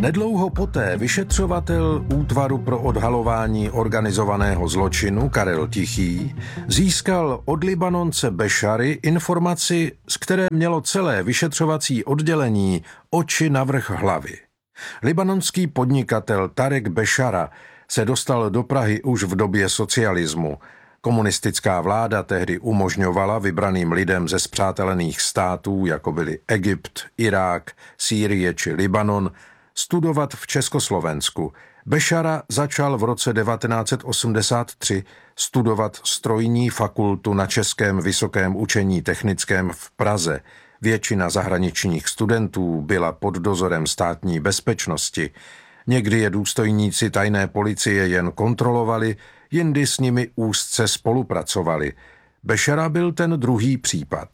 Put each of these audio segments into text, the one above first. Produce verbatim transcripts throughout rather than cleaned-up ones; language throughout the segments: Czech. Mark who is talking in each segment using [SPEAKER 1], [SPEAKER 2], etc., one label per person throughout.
[SPEAKER 1] Nedlouho poté vyšetřovatel Útvaru pro odhalování organizovaného zločinu Karel Tichý získal od Libanonce Bešary informaci, z které mělo celé vyšetřovací oddělení oči navrch hlavy. Libanonský podnikatel Tarek Bešara se dostal do Prahy už v době socialismu. Komunistická vláda tehdy umožňovala vybraným lidem ze spřátelených států, jako byly Egypt, Irák, Sýrie či Libanon, studovat v Československu. Bešara začal v roce devatenáct set osmdesát tři studovat strojní fakultu na Českém vysokém učení technickém v Praze. Většina zahraničních studentů byla pod dozorem státní bezpečnosti. Někdy je důstojníci tajné policie jen kontrolovali, jindy s nimi úzce spolupracovali. Bešara byl ten druhý případ.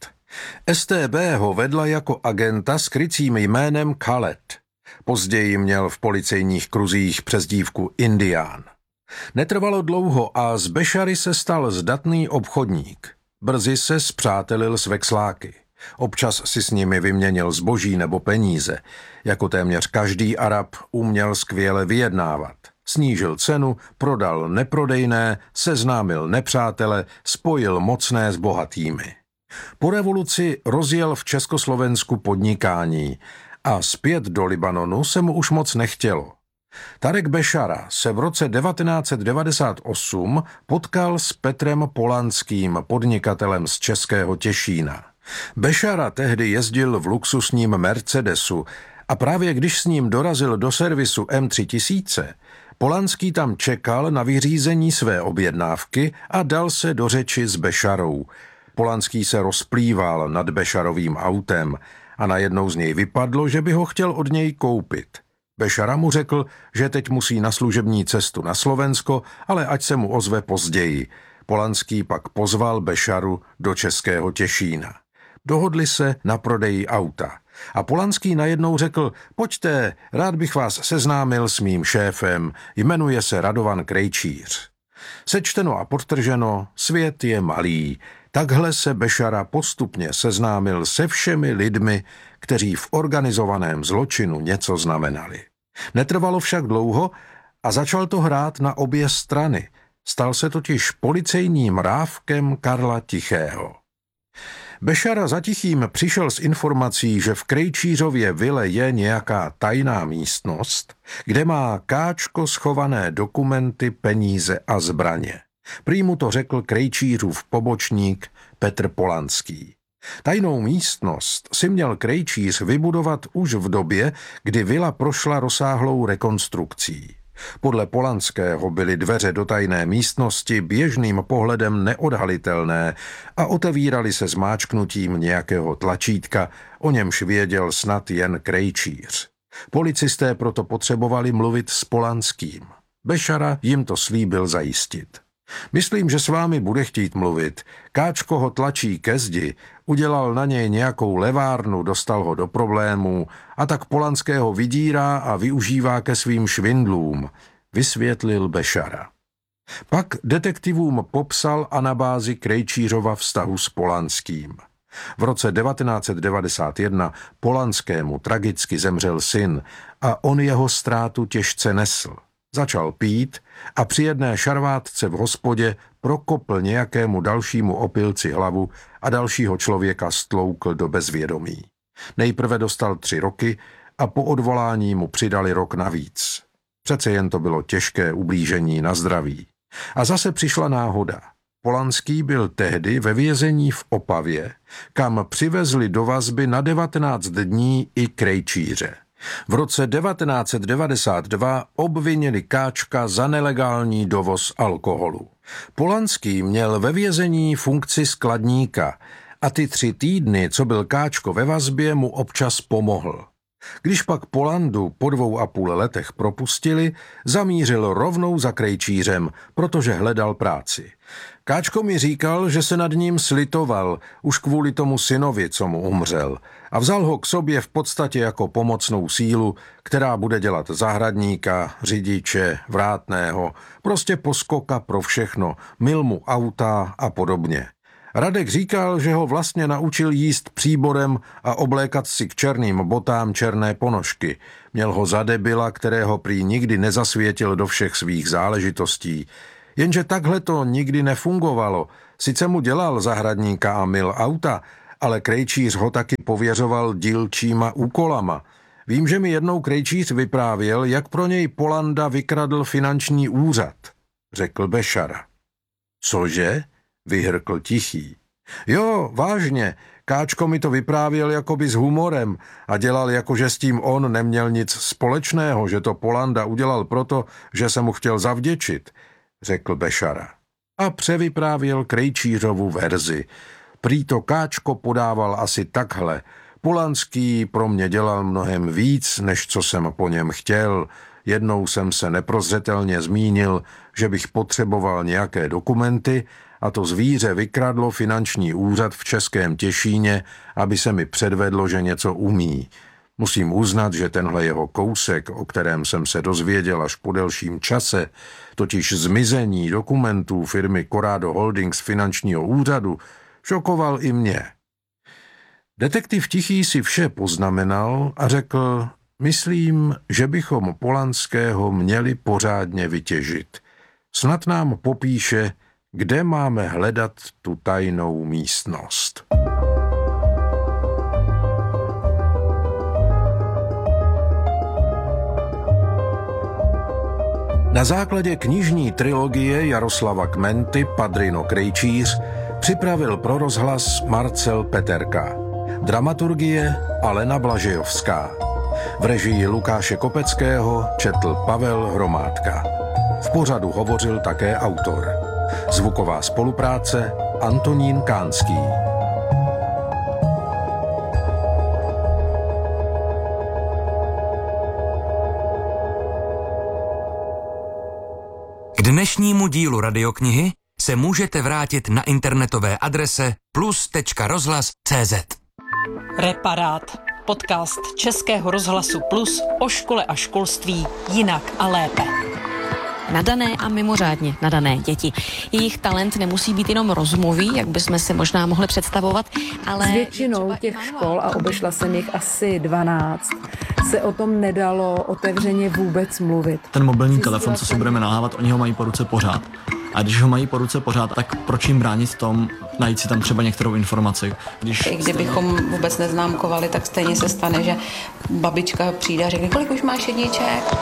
[SPEAKER 1] S T B ho vedla jako agenta s krycím jménem Khaled. Později měl v policejních kruzích přezdívku Indián. Netrvalo dlouho a z Bešary se stal zdatný obchodník. Brzy se spřátelil s vexláky. Občas si s nimi vyměnil zboží nebo peníze. Jako téměř každý Arab uměl skvěle vyjednávat. Snížil cenu, prodal neprodejné, seznámil nepřátele, spojil mocné s bohatými. Po revoluci rozjel v Československu podnikání a zpět do Libanonu se mu už moc nechtělo. Tarek Bešara se v roce devatenáct set devadesát osm potkal s Petrem Polanským, podnikatelem z Českého Těšína. Bešara tehdy jezdil v luxusním Mercedesu a právě když s ním dorazil do servisu M tři tisíce, Polanský tam čekal na vyřízení své objednávky a dal se do řeči s Bešarou. Polanský se rozplýval nad Bešarovým autem a najednou z něj vypadlo, že by ho chtěl od něj koupit. Bešara mu řekl, že teď musí na služební cestu na Slovensko, ale ať se mu ozve později. Polanský pak pozval Bešaru do Českého Těšína. Dohodli se na prodeji auta. A Polanský najednou řekl, pojďte, rád bych vás seznámil s mým šéfem, jmenuje se Radovan Krejčíř. Sečteno a podtrženo, svět je malý. Takhle se Bešara postupně seznámil se všemi lidmi, kteří v organizovaném zločinu něco znamenali. Netrvalo však dlouho a začal to hrát na obě strany. Stal se totiž policejním rávkem Karla Tichého. Bešara za Tichým přišel s informací, že v Krejčířově vile je nějaká tajná místnost, kde má Káčko schované dokumenty, peníze a zbraně. Prý mu to řekl Krejčířův pobočník Petr Polanský. Tajnou místnost si měl Krejčíř vybudovat už v době, kdy vila prošla rozsáhlou rekonstrukcí. Podle Polanského byly dveře do tajné místnosti běžným pohledem neodhalitelné a otevíraly se zmáčknutím nějakého tlačítka, o němž věděl snad jen Krejčíř. Policisté proto potřebovali mluvit s Polanským. Bešara jim to slíbil zajistit. Myslím, že s vámi bude chtít mluvit. Káčko ho tlačí ke zdi, udělal na něj nějakou levárnu, dostal ho do problémů a tak Polanského vydírá a využívá ke svým švindlům, vysvětlil Bešara. Pak detektivům popsal anabázi Krejčířova vztahu s Polanským. V roce devatenáct set devadesát jedna Polanskému tragicky zemřel syn a on jeho ztrátu těžce nesl. Začal pít a při jedné šarvátce v hospodě prokopl nějakému dalšímu opilci hlavu a dalšího člověka stloukl do bezvědomí. Nejprve dostal tři roky a po odvolání mu přidali rok navíc. Přece jen to bylo těžké ublížení na zdraví. A zase přišla náhoda. Polanský byl tehdy ve vězení v Opavě, kam přivezli do vazby na devatenáct dní i Krejčíře. V roce devatenáct set devadesát dva obvinili Káčka za nelegální dovoz alkoholu. Polanský měl ve vězení funkci skladníka a ty tři týdny, co byl Káčko ve vazbě, mu občas pomohl. Když pak Polandu po dvou a půl letech propustili, zamířil rovnou za Krejčířem, protože hledal práci. Káčko mi říkal, že se nad ním slitoval, už kvůli tomu synovi, co mu umřel, a vzal ho k sobě v podstatě jako pomocnou sílu, která bude dělat zahradníka, řidiče, vrátného, prostě poskoka pro všechno, mil mu auta a podobně. Radek říkal, že ho vlastně naučil jíst příborem a oblékat si k černým botám černé ponožky. Měl ho za debila, kterého prý nikdy nezasvětil do všech svých záležitostí. Jenže takhle to nikdy nefungovalo. Sice mu dělal zahradníka a myl auta, ale krejčíř ho taky pověřoval dílčíma úkolama. Vím, že mi jednou krejčíř vyprávěl, jak pro něj Polanda vykradl finanční úřad, řekl Bešara. Cože? Vyhrkl Tichý. Jo, vážně, Káčko mi to vyprávěl jakoby s humorem a dělal jako, že s tím on neměl nic společného, že to Polanda udělal proto, že se mu chtěl zavděčit, řekl Bešara. A převyprávěl krejčířovu verzi. Prý to Káčko podával asi takhle. Polanský pro mě dělal mnohem víc, než co jsem po něm chtěl. Jednou jsem se neprozřetelně zmínil, že bych potřeboval nějaké dokumenty a to zvíře vykradlo finanční úřad v Českém Těšíně, aby se mi předvedlo, že něco umí. Musím uznat, že tenhle jeho kousek, o kterém jsem se dozvěděl až po delším čase, totiž zmizení dokumentů firmy Corrado Holdings finančního úřadu, šokoval i mě. Detektiv Tichý si vše poznamenal a řekl, myslím, že bychom Polanského měli pořádně vytěžit. Snad nám popíše, kde máme hledat tu tajnou místnost. Na základě knižní trilogie Jaroslava Kmenty Padrino Krejčíř připravil pro rozhlas Marcel Peterka. Dramaturgie Alena Blažejovská. V režii Lukáše Kopeckého četl Pavel Hromádka. V pořadu hovořil také autor. Zvuková spolupráce Antonín Kánský.
[SPEAKER 2] K dnešnímu dílu radioknihy se můžete vrátit na internetové adrese plus tečka rozhlas tečka cé zet.
[SPEAKER 3] Reparát. Podcast Českého rozhlasu Plus o škole a školství jinak a lépe.
[SPEAKER 4] Nadané a mimořádně nadané děti. Jejich talent nemusí být jenom rozumовý, jak bychom si možná mohli představovat, ale...
[SPEAKER 5] S většinou těch škol, a obešla jsem jich asi dvanáct, se o tom nedalo otevřeně vůbec mluvit.
[SPEAKER 6] Ten mobilní telefon, co si budeme nahávat, oni ho mají po ruce pořád. A když ho mají po ruce pořád, tak proč jim bránit v tom, najít si tam třeba některou informaci? Když
[SPEAKER 7] I kdybychom stejně... vůbec neznámkovali, tak stejně se stane, že babička přijde a řekne, kolik už máš jedniček?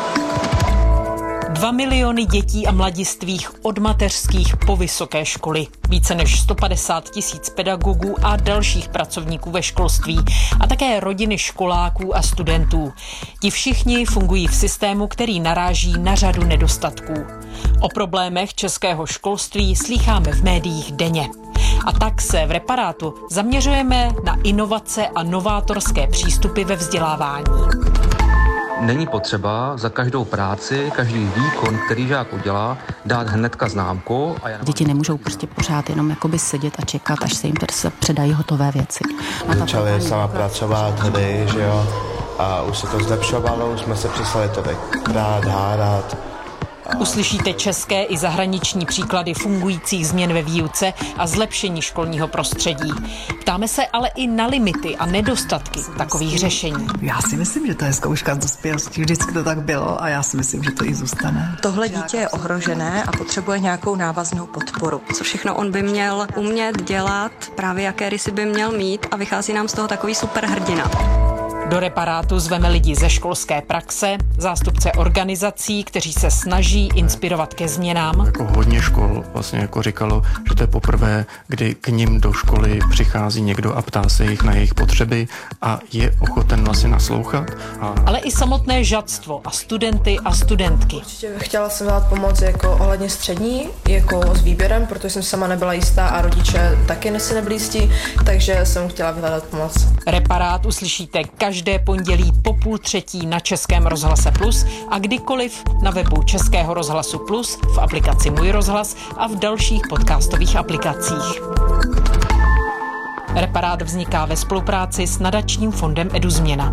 [SPEAKER 3] Dva miliony dětí a mladistvých od mateřských po vysoké školy. Více než sto padesát tisíc pedagogů a dalších pracovníků ve školství a také rodiny školáků a studentů. Ti všichni fungují v systému, který naráží na řadu nedostatků. O problémech českého školství slýcháme v médiích denně. A tak se v Reparátu zaměřujeme na inovace a novátorské přístupy ve vzdělávání.
[SPEAKER 8] Není potřeba za každou práci, každý výkon, který žák udělá, dát hnedka známku. A já...
[SPEAKER 4] Děti nemůžou prostě pořád jenom jakoby sedět a čekat, až se jim se předají hotové věci.
[SPEAKER 9] Začali sama pracovat tady, že jo, a už se to zlepšovalo, už jsme se přestali to krát hádat.
[SPEAKER 3] Uslyšíte české i zahraniční příklady fungujících změn ve výuce a zlepšení školního prostředí. Ptáme se ale i na limity a nedostatky takových řešení.
[SPEAKER 10] Já si myslím, že to je zkouška z dospělosti. Vždycky to tak bylo a já si myslím, že to i zůstane.
[SPEAKER 11] Tohle dítě je ohrožené a potřebuje nějakou návaznou podporu.
[SPEAKER 12] Co všechno on by měl umět dělat, právě jaké rysy by měl mít a vychází nám z toho takový superhrdina.
[SPEAKER 3] Do Reparátu zveme lidi ze školské praxe, zástupce organizací, kteří se snaží inspirovat ke změnám.
[SPEAKER 13] Jako hodně škol vlastně jako říkalo, že to je poprvé, kdy k nim do školy přichází někdo a ptá se jich na jejich potřeby a je ochoten vlastně naslouchat. A...
[SPEAKER 3] Ale i samotné žadstvo a studenty a studentky.
[SPEAKER 14] Určitě chtěla jsem dát pomoc jako ohledně střední, jako s výběrem, protože jsem sama nebyla jistá a rodiče taky si nebyli jistí, takže jsem chtěla vyhledat pomoc.
[SPEAKER 3] Reparát uslyšíte každý Každé pondělí po půl třetí na Českém rozhlase Plus a kdykoliv na webu Českého rozhlasu Plus, v aplikaci Můj rozhlas a v dalších podcastových aplikacích. Reparát vzniká ve spolupráci s nadačním fondem EduZměna.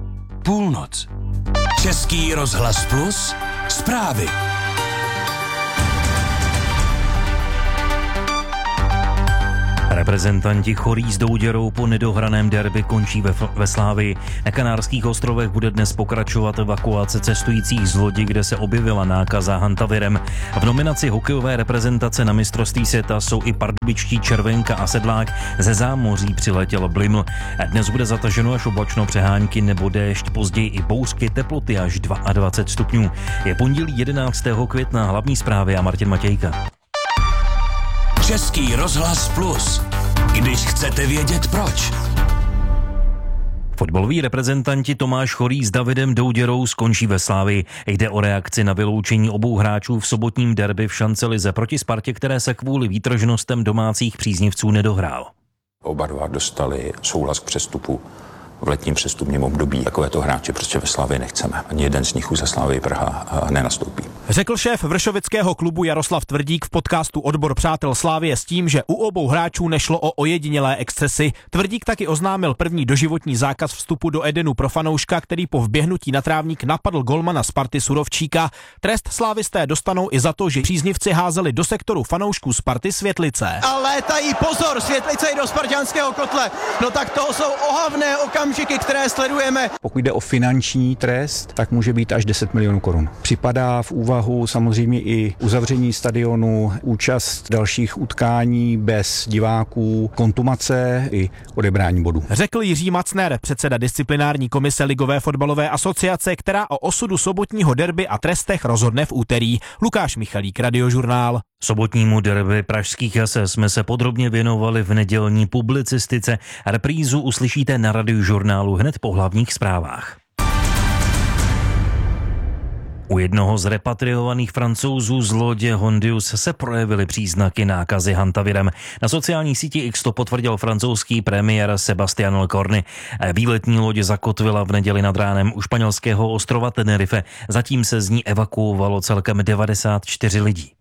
[SPEAKER 2] Půlnoc. Český rozhlas Plus. Zprávy.
[SPEAKER 15] Reprezentanti Chorí s Douděrou po nedohraném derby končí ve, ve Slávii. Na Kanárských ostrovech bude dnes pokračovat evakuace cestujících z lodi, kde se objevila nákaza hantavirem. V nominaci hokejové reprezentace na mistrovství světa jsou i pardubičtí Červenka a Sedlák. Ze zámoří přiletěl Bliml. Dnes bude zataženo až oblačno, přehánky nebo déšť, později i bouřky, teploty až dvacet dva stupňů. Je pondělí jedenáctého května, hlavní zprávy a Martin Matějka.
[SPEAKER 2] Český rozhlas Plus. Když chcete vědět proč.
[SPEAKER 15] Fotbaloví reprezentanti Tomáš Chorý s Davidem Douděrou skončí ve Slávii. Jde o reakci na vyloučení obou hráčů v sobotním derby v šancelize proti Spartě, které se kvůli výtržnostem domácích příznivců nedohrál.
[SPEAKER 16] Oba dva dostali souhlas k přestupu v letním přestupním období. Takovéto hráče prostě ve Slavii nechceme. Ani jeden z nich už za Slavii Praha nenastoupí.
[SPEAKER 17] Řekl šéf vršovického klubu Jaroslav Tvrdík v podcastu Odbor přátel Slávie s tím, že u obou hráčů nešlo o ojedinělé excesy. Tvrdík taky oznámil první doživotní zákaz vstupu do Edenu pro fanouška, který po vběhnutí na trávník napadl golmana Sparty Surovčíka. Trest slávisté dostanou i za to, že příznivci házeli do sektoru fanoušků Sparty světlice.
[SPEAKER 18] A létají, pozor, světlice i do spartanského kotle. No tak to jsou ohavné okamžiky, které sledujeme.
[SPEAKER 19] Pokud jde o finanční trest, tak může být až deset milionů korun. Připadá v úvahu samozřejmě i uzavření stadionu, účast dalších utkání bez diváků, kontumace i odebrání bodů.
[SPEAKER 17] Řekl Jiří Macner, předseda disciplinární komise Ligové fotbalové asociace, která o osudu sobotního derby a trestech rozhodne v úterý. Lukáš Michalík, Radiožurnál.
[SPEAKER 15] Sobotnímu derby pražských Jases jsme se podrobně věnovali v nedělní publicistice. Reprízu uslyšíte na Radiožurnálu hned po hlavních zprávách. U jednoho z repatriovaných Francouzů z lodě Hondius se projevily příznaky nákazy hantavirem. Na sociální síti X to potvrdil francouzský premiér Sebastian Lecornu. Výletní loď zakotvila v neděli nad ránem u španělského ostrova Tenerife. Zatím se z ní evakuovalo celkem devadesát čtyři lidí.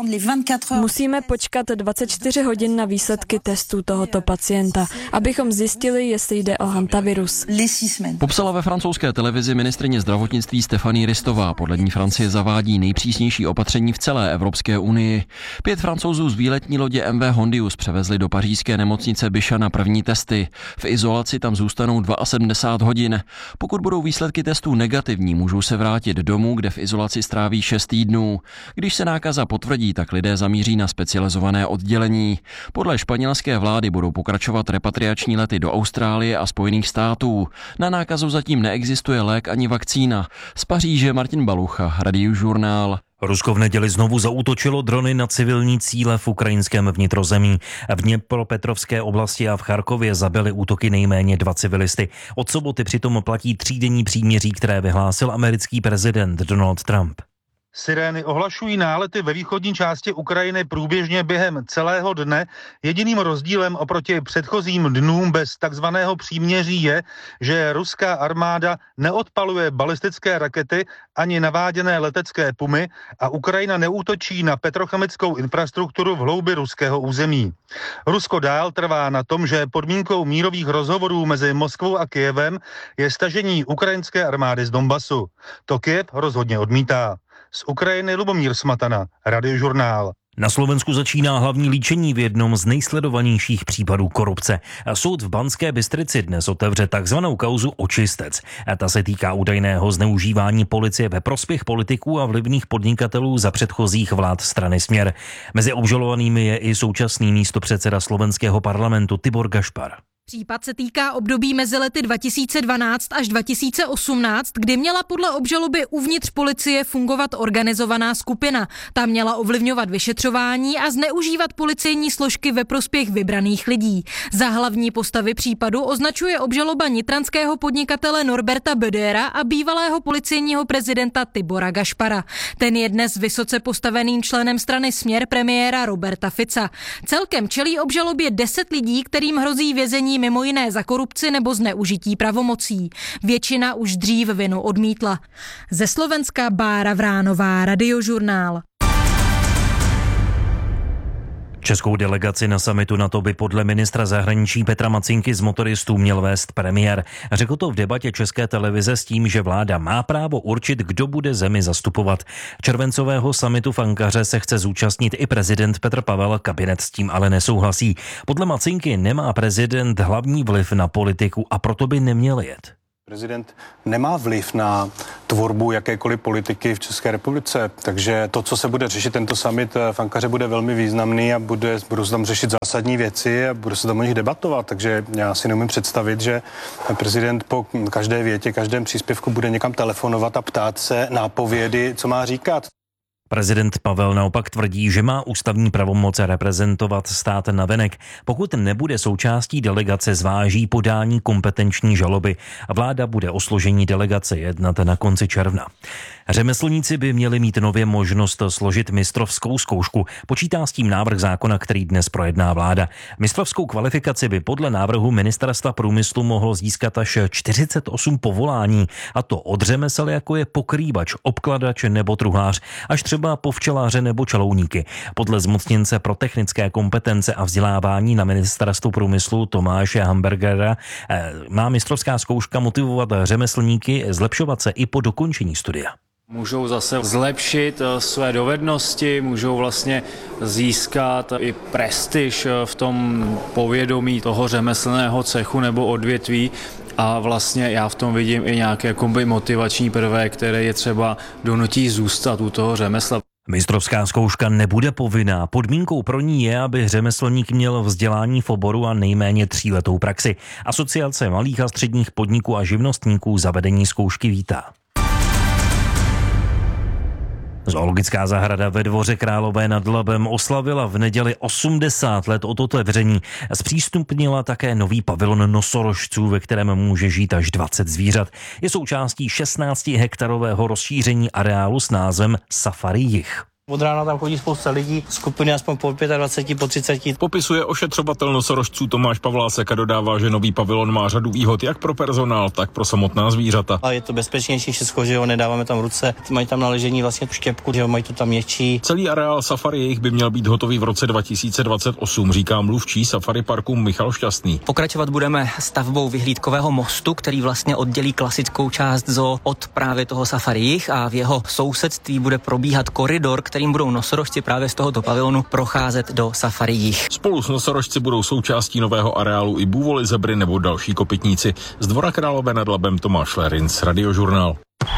[SPEAKER 20] Musíme počkat dvacet čtyři hodin na výsledky testů tohoto pacienta, abychom zjistili, jestli jde o hantavirus.
[SPEAKER 21] Popsala ve francouzské televizi ministryně zdravotnictví Stéphanie Ristová. Podle ní Francie zavádí nejpřísnější opatření v celé Evropské unii. Pět Francouzů z výletní lodě M V Hondius převezli do pařížské nemocnice Bichat na první testy. V izolaci tam zůstanou sedmdesát dva hodin. Pokud budou výsledky testů negativní, můžou se vrátit domů, kde v izolaci stráví šest týdnů. Když se nákaza potvrdí, tak lidé zamíří na specializované oddělení. Podle španělské vlády budou pokračovat repatriační lety do Austrálie a Spojených států. Na nákazu zatím neexistuje lék ani vakcína. Z Paříže Martin Balucha, Radiožurnál.
[SPEAKER 15] Rusko v neděli znovu zaútočilo drony na civilní cíle v ukrajinském vnitrozemí. V Dněpropetrovské oblasti a v Charkově zabily útoky nejméně dva civilisty. Od soboty přitom platí třídenní příměří, které vyhlásil americký prezident Donald Trump.
[SPEAKER 22] Sirény ohlašují nálety ve východní části Ukrajiny průběžně během celého dne. Jediným rozdílem oproti předchozím dnům bez takzvaného příměří je, že ruská armáda neodpaluje balistické rakety ani naváděné letecké pumy a Ukrajina neútočí na petrochemickou infrastrukturu v hloubi ruského území. Rusko dál trvá na tom, že podmínkou mírových rozhovorů mezi Moskvou a Kyjevem je stažení ukrajinské armády z Donbasu. To Kyjev rozhodně odmítá. Z Ukrajiny Lubomír Smatana, Radiožurnál.
[SPEAKER 15] Na Slovensku začíná hlavní líčení v jednom z nejsledovanějších případů korupce. Soud v Banské Bystrici dnes otevře takzvanou kauzu Očistec. Ta se týká údajného zneužívání policie ve prospěch politiků a vlivných podnikatelů za předchozích vlád strany Směr. Mezi obžalovanými je i současný místopředseda slovenského parlamentu Tibor Gašpar.
[SPEAKER 23] Případ se týká období mezi lety dva tisíce dvanáct až dva tisíce osmnáct, kdy měla podle obžaloby uvnitř policie fungovat organizovaná skupina. Ta měla ovlivňovat vyšetřování a zneužívat policejní složky ve prospěch vybraných lidí. Za hlavní postavy případu označuje obžaloba nitranského podnikatele Norberta Bödera a bývalého policejního prezidenta Tibora Gašpara. Ten je dnes vysoce postaveným členem strany Směr premiéra Roberta Fica. Celkem čelí obžalobě deset lidí, kterým hrozí vězení mimo jiné za korupci nebo zneužití pravomocí. Většina už dřív vinu odmítla. Ze Slovenska Bára Vránová, Radiožurnál.
[SPEAKER 15] Českou delegaci na summitu NATO by podle ministra zahraničí Petra Macinky z motoristů měl vést premiér. Řekl to v debatě České televize s tím, že vláda má právo určit, kdo bude zemi zastupovat. Červencového summitu v Ankaře se chce zúčastnit i prezident Petr Pavel, kabinet s tím ale nesouhlasí. Podle Macinky nemá prezident hlavní vliv na politiku a proto by neměl jet.
[SPEAKER 1] Prezident nemá vliv na tvorbu jakékoliv politiky v České republice, takže to, co se bude řešit tento summit v Ankaře, bude velmi významný a bude, budou se tam řešit zásadní věci a bude se tam o nich debatovat, takže já si neumím představit, že prezident po každé větě, každém příspěvku bude někam telefonovat a ptát se nápovědy, co má říkat.
[SPEAKER 15] Prezident Pavel naopak tvrdí, že má ústavní pravomoce reprezentovat stát navenek. Pokud nebude součástí delegace, zváží podání kompetenční žaloby a vláda bude o složení delegace jednat na konci června. Řemeslníci by měli mít nově možnost složit mistrovskou zkoušku. Počítá s tím návrh zákona, který dnes projedná vláda. Mistrovskou kvalifikaci by podle návrhu Ministerstva průmyslu mohlo získat až čtyřicet osm povolání, a to od řemesel, jako je pokrývač, obkladač nebo truhlář, až třeba po včelaře nebo čalouníky. Podle zmocněnce pro technické kompetence a vzdělávání na Ministerstvu průmyslu Tomáše Hamburgera má mistrovská zkouška motivovat řemeslníky zlepšovat se i po dokončení studia.
[SPEAKER 5] Můžou zase zlepšit své dovednosti, můžou vlastně získat i prestiž v tom povědomí toho řemeslného cechu nebo odvětví a vlastně já v tom vidím i nějaké jakoby motivační prvek, které je třeba donutí zůstat u toho řemesla.
[SPEAKER 15] Mistrovská zkouška nebude povinná. Podmínkou pro ní je, aby řemeslník měl vzdělání v oboru a nejméně tříletou praxi. Asociace malých a středních podniků a živnostníků zavedení zkoušky vítá. Zoologická zahrada ve Dvoře Králové nad Labem oslavila v neděli osmdesát let od otevření. Zpřístupnila také nový pavilon nosorožců, ve kterém může žít až dvacet zvířat. Je součástí šestnáctihektarového rozšíření areálu s názvem Safari Jih.
[SPEAKER 6] Od rána tam chodí spousta lidí, skupiny aspoň po dvacet pět, po třicet.
[SPEAKER 24] Popisuje ošetřovatel nosorožců Tomáš Pavlásek a dodává, že nový pavilon má řadu výhod jak pro personál, tak pro samotná zvířata.
[SPEAKER 6] A je to bezpečnější všechno, že jo, nedáváme tam ruce, mají tam naležení vlastně tu štěpku, že jo, mají to tam měkčí.
[SPEAKER 24] Celý areál Safari Jih by měl být hotový v roce dva tisíce dvacet osm, říká mluvčí Safari parku Michal Šťastný.
[SPEAKER 25] Pokračovat budeme stavbou vyhlídkového mostu, který vlastně oddělí klasickou část zoo od právě toho Safari Jih a v jeho sousedství bude probíhat koridor, kterým budou nosorožci právě z tohoto pavilonu procházet do Safari Jih.
[SPEAKER 24] Spolu s nosorožci budou součástí nového areálu i bůvoly, zebry nebo další kopytníci. Z Dvora Králové nad Labem Tomáš Lerinc, Radiožurnál.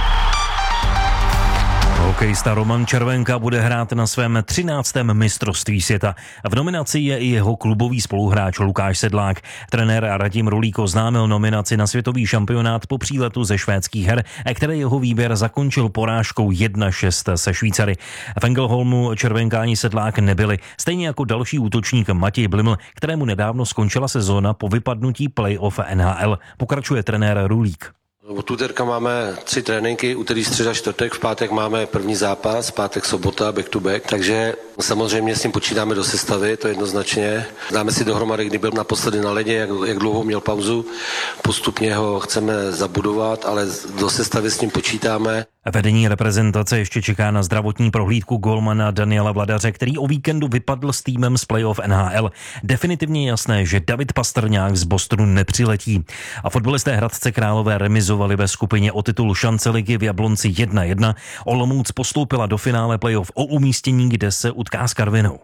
[SPEAKER 15] Hokejista Roman Červenka bude hrát na svém třináctém mistrovství světa. V nominaci je i jeho klubový spoluhráč Lukáš Sedlák. Trenér Radim Rulík oznámil nominaci na světový šampionát po příletu ze švédských her, které jeho výběr zakončil porážkou jedna šest se Švýcary. V Engelholmu Červenka ani Sedlák nebyli, stejně jako další útočník Matěj Bliml, kterému nedávno skončila sezóna po vypadnutí playoff N H L. Pokračuje trenér Rulík.
[SPEAKER 26] Od úterka máme tři tréninky, úterý, středa, čtvrtek, v pátek máme první zápas, pátek, sobota, back to back, takže samozřejmě s tím počítáme do sestavy, to jednoznačně. Dáme si dohromady, kdy byl naposledy na ledě, jak, jak dlouho měl pauzu, postupně ho chceme zabudovat, ale do sestavy s ním počítáme.
[SPEAKER 15] Vedení reprezentace ještě čeká na zdravotní prohlídku golmana Daniela Vladaře, který o víkendu vypadl s týmem z playoff N H L. Definitivně jasné, že David Pastrňák z Bostonu nepřiletí. A fotbalisté Hradce Králové remizovali ve skupině o titul šance ligy v Jablonci jedna jedna. Olomouc postoupila do finále playoff o umístění, kde se utká s Karvinou.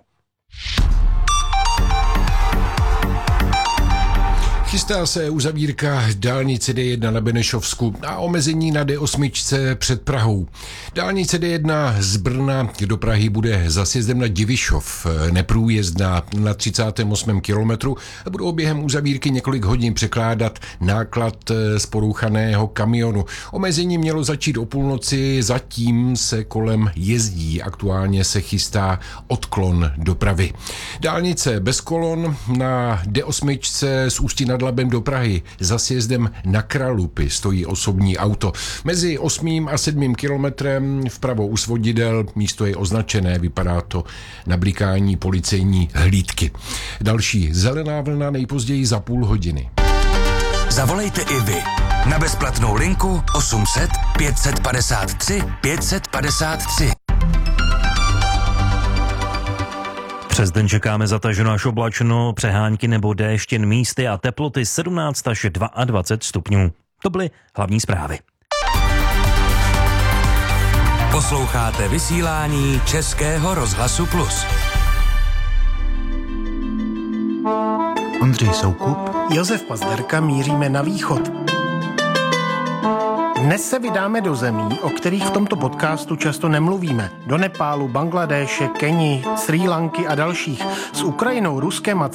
[SPEAKER 27] Chystá se uzavírka dálnice D jedna na Benešovsku a omezení na D osm před Prahou. Dálnice D jedna z Brna do Prahy bude za sjezdem na Divišov neprůjezdná na třicátém osmém kilometru a budou během uzavírky několik hodin překládat náklad z porouchaného kamionu. Omezení mělo začít o půlnoci, zatím se kolem jezdí. Aktuálně se chystá odklon dopravy. Dálnice bez kolon na D osm z Ústí nad Labem do Prahy za sjezdem na Kralupy stojí osobní auto. Mezi osmým a sedmým kilometrem vpravo u svodidel místo je označené, vypadá to na blikání policejní hlídky. Další zelená vlna nejpozději za půl hodiny.
[SPEAKER 2] Zavolejte i vy na bezplatnou linku osm set pět set padesát tři pět set padesát tři.
[SPEAKER 15] Přes den čekáme zataženo až oblačno, přehánky nebo déšť jen místy a teploty sedmnáct až dvacet dva stupňů. To byly hlavní zprávy.
[SPEAKER 2] Posloucháte vysílání Českého rozhlasu Plus.
[SPEAKER 4] Ondřej Soukup, Josef Pazderka, míříme na východ. Dnes se vydáme do zemí, o kterých v tomto podcastu často nemluvíme. Do Nepálu, Bangladéše, Keni, Srí Lanky a dalších. S Ukrajinou, Ruskem a